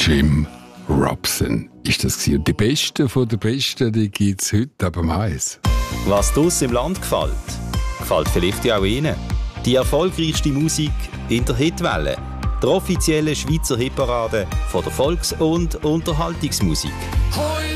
Jim Robson ist das gewesen. Und die Besten von den Besten, die gibt es heute aber Mais. Was draussen im Land gefällt vielleicht ja auch Ihnen. Die erfolgreichste Musik in der Hitwelle. Der offizielle Schweizer Hitparade von der Volks- und Unterhaltungsmusik.